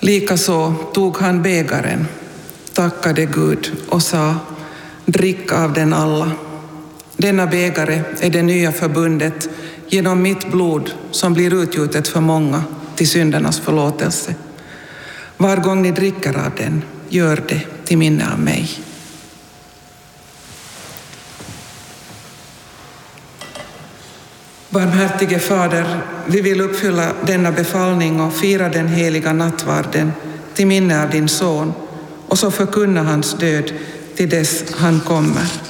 Likaså tog han bägaren, tackade Gud och sa: drick av den alla. Denna bägare är det nya förbundet genom mitt blod som blir utgjutet för många till syndernas förlåtelse. Var gång ni dricker av den, gör det till minne av mig. Barmhärtige Fader, vi vill uppfylla denna befallning och fira den heliga nattvarden till minne av din son och så förkunna hans död till dess han kommer.